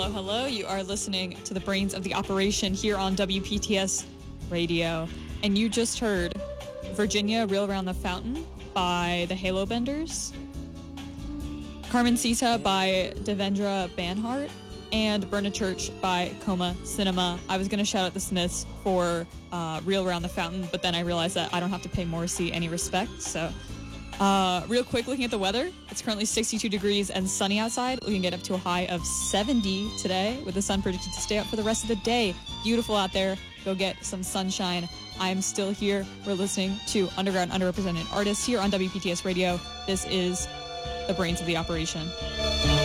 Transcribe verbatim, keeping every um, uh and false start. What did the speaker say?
Hello, hello. You are listening to the Brains of the Operation here on W P T S Radio. And you just heard Virginia, Reel Around the Fountain by the Halo Benders, Carmencita by Devendra Banhart, and Burn a Church by Coma Cinema. I was going to shout out the Smiths for uh, Reel Around the Fountain, but then I realized that I don't have to pay Morrissey any respect, so... Uh, real quick, looking at the weather, it's currently sixty-two degrees and sunny outside. We can get up to a high of seventy today, with the sun predicted to stay out for the rest of the day. Beautiful out there. Go get some sunshine. I'm still here. We're listening to underground, underrepresented artists here on W P T S Radio. This is the Brains of the Operation.